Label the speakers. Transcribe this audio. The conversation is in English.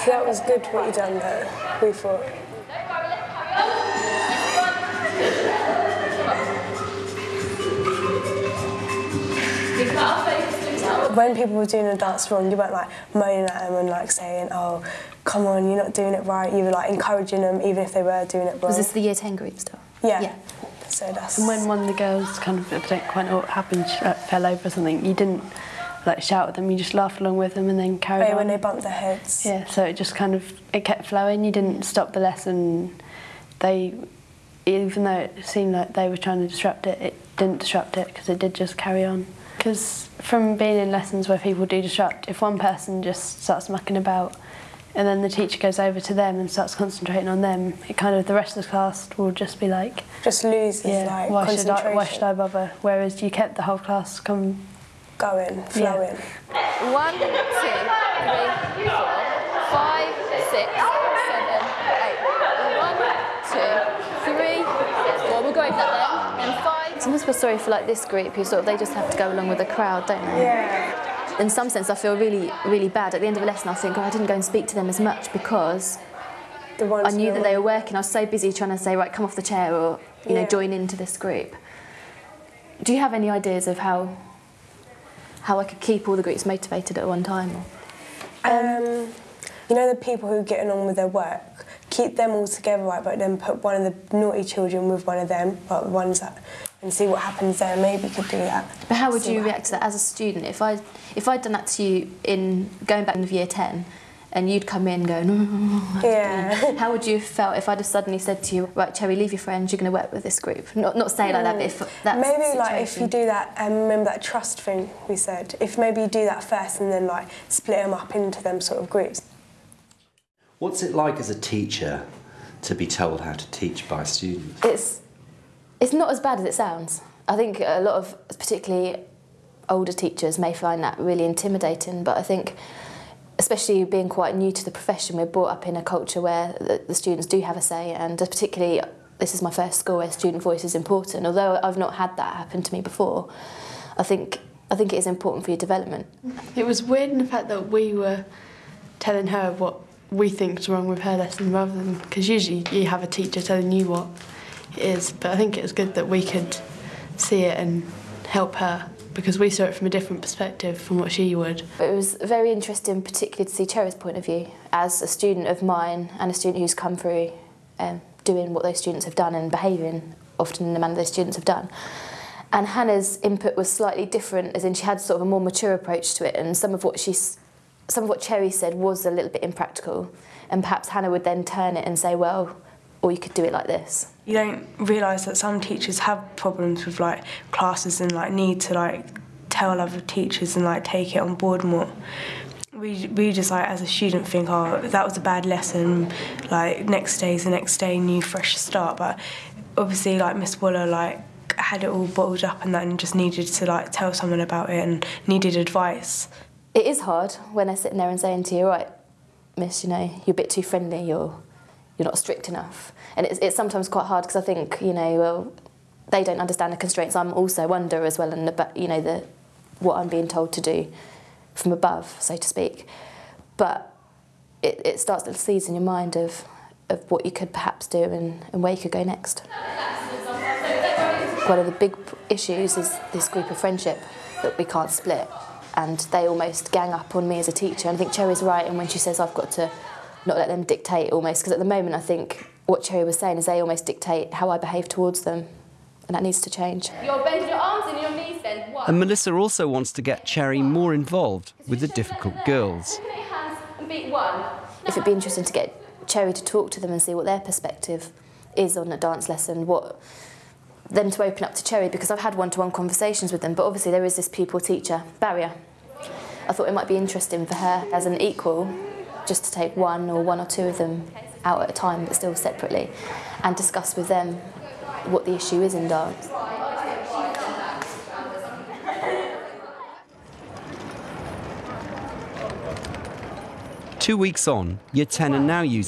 Speaker 1: That was good what you done there, we thought. When people were doing a dance wrong, you weren't like moaning at them and like saying, oh, come on, you're not doing it right. You were like encouraging them even if they were doing it wrong.
Speaker 2: Was this the Year 10 group stuff?
Speaker 1: Yeah. So that's...
Speaker 3: And when one of the girls kind of, I don't quite know what happened, fell over or something, you didn't like shout at them, you just laughed along with them and then carried on.
Speaker 1: When they bumped their heads.
Speaker 3: Yeah, so it just kind of, it kept flowing, you didn't stop the lesson. Even though it seemed like they were trying to disrupt it, it didn't disrupt it because it did just carry on. Because from being in lessons where people do disrupt, if one person just starts mucking about and then the teacher goes over to them and starts concentrating on them, it kind of, the rest of the class will just be like...
Speaker 1: Just loses, like, concentration.
Speaker 3: Why should I bother? Whereas you kept the whole class going,
Speaker 1: flowing.
Speaker 2: Yeah. 1, 2, 3, 4, 5, 6, 7, 8. 1, 2, 3, 4. We'll go over that then. And 5. Sometimes I feel sorry for like this group who sort of, they just have to go along with the crowd, don't they?
Speaker 1: Yeah.
Speaker 2: In some sense, I feel really, really bad. At the end of a lesson, I think, oh, I didn't go and speak to them as much because I knew that they were working. I was so busy trying to say, right, come off the chair or, you know, join into this group. Do you have any ideas of how I could keep all the groups motivated at one time?
Speaker 1: You know the people who are getting on with their work, keep them all together, right, but then put one of the naughty children with one of them, like the ones that, and see what happens there. Maybe you could do that.
Speaker 2: But how would you react to that as a student? If I'd done that to you in going back into Year 10, and you'd come in going,
Speaker 1: yeah.
Speaker 2: How would you have felt if I'd have suddenly said to you, right, Cherry, leave your friends, you're going to work with this group? Not saying like that, but if that's
Speaker 1: maybe like if you do that, remember that trust thing we said. If maybe you do that first and then like split them up into them sort of groups.
Speaker 4: What's it like as a teacher to be told how to teach by students?
Speaker 2: It's not as bad as it sounds. I think a lot of particularly older teachers may find that really intimidating, but I think especially being quite new to the profession, we're brought up in a culture where the students do have a say, and particularly this is my first school where student voice is important. Although I've not had that happen to me before, I think it is important for your development.
Speaker 3: It was weird in the fact that we were telling her what we think is wrong with her lesson rather than, because usually you have a teacher telling you what it is, but I think it was good that we could see it and help her because we saw it from a different perspective from what she would.
Speaker 2: It was very interesting particularly to see Cherry's point of view as a student of mine and a student who's come through doing what those students have done and behaving often in the manner those students have done. And Hannah's input was slightly different, as in she had sort of a more mature approach to it, and some of what Cherry said was a little bit impractical, and perhaps Hannah would then turn it and say, well, or you could do it like this.
Speaker 1: You don't realise that some teachers have problems with like classes and like need to like tell other teachers and like take it on board more. We just like as a student think, oh, that was a bad lesson, like next day's the next day, new fresh start. But obviously like Miss Waller like had it all bottled up and that and just needed to like tell someone about it and needed advice.
Speaker 2: It is hard when they're sitting there and saying to you, right, miss, you know, you're a bit too friendly, you're not strict enough. And it's sometimes quite hard because I think, you know, well, they don't understand the constraints I'm also under as well, and you know, what I'm being told to do from above, so to speak. But it starts little seeds in your mind of what you could perhaps do and where you could go next. One of the big issues is this group of friendship that we can't split, and they almost gang up on me as a teacher. And I think Cherry's right, and when she says I've got to not let them dictate almost, because at the moment I think what Cherry was saying is they almost dictate how I behave towards them, and that needs to change.
Speaker 5: You're bending your arms and your knees bend. One.
Speaker 6: And Melissa also wants to get Cherry more involved with the difficult girls.
Speaker 5: Put your hands and beat one.
Speaker 2: If it'd be interesting to get Cherry to talk to them and see what their perspective is on a dance lesson, them to open up to Cherry, because I've had one-to-one conversations with them, but obviously there is this pupil-teacher barrier. I thought it might be interesting for her as an equal just to take one or two of them out at a time, but still separately, and discuss with them what the issue is in dance.
Speaker 6: 2 weeks on, Year 10 are now using